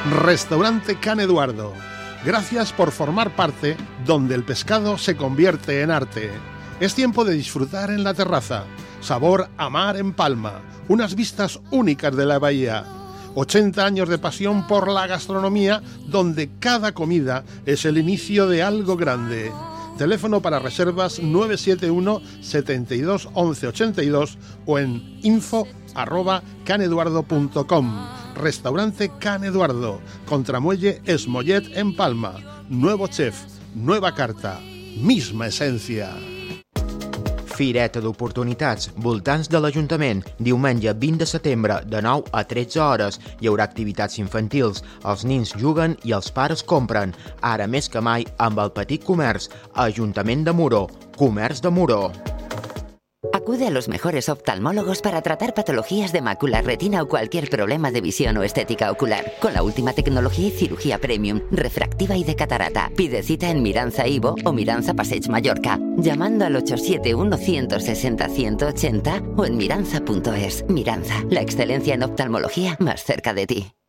Restaurante Can Eduardo. Gracias por formar parte donde el pescado se convierte en arte. Es tiempo de disfrutar en la terraza. Sabor a mar en Palma. Unas vistas únicas de la bahía. 80 años de pasión por la gastronomía, donde cada comida es el inicio de algo grande. Teléfono para reservas 971 72 11 82 o en info@caneduardo.com. Restaurante Can Eduardo, Contramuelle Esmollet en Palma. Nuevo chef, nueva carta, misma esencia. Fireta d'oportunitats, voltants de l'Ajuntament. Diumenge 20 de setembre, de 9 a 13 hores. Hi haurà activitats infantils. Els nins juguen i els pares compren. Ara més que mai, amb el petit comerç. Ajuntament de Muro. Comerç de Muro. Acude a los mejores oftalmólogos para tratar patologías de mácula, retina o cualquier problema de visión o estética ocular. Con la última tecnología y cirugía premium, refractiva y de catarata. Pide cita en Miranza Ivo o Miranza Passeig Mallorca, llamando al 871 160 180 o en miranza.es. Miranza, la excelencia en oftalmología más cerca de ti.